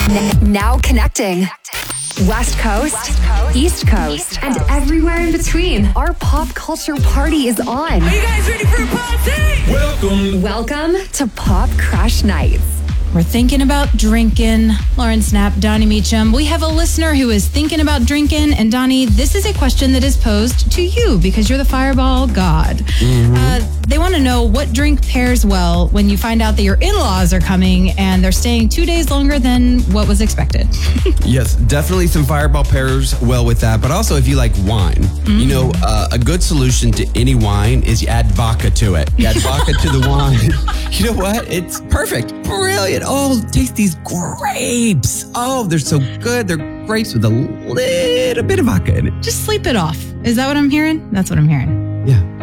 Now connecting. West Coast, East Coast, and everywhere in between. Our pop culture party is on. Are you guys ready for a party? Welcome to Pop Crush Nights. We're thinking about drinking. Lauren Snap, Donnie Meacham. We have a listener who is thinking about drinking. And Donnie, this is a question that is posed to you because you're the Fireball God. They want to know what drink pairs well when you find out that your in-laws are coming and they're staying 2 days longer than what was expected. Yes, definitely some Fireball pairs well with that. But also if you like wine, you know, a good solution to any wine is you add vodka to it. You add vodka to the wine. You know what? It's perfect. Brilliant. Oh, taste these grapes. Oh, they're so good. They're grapes with a little bit of vodka in it. Just sleep it off. Is that what I'm hearing? That's what I'm hearing. Yeah.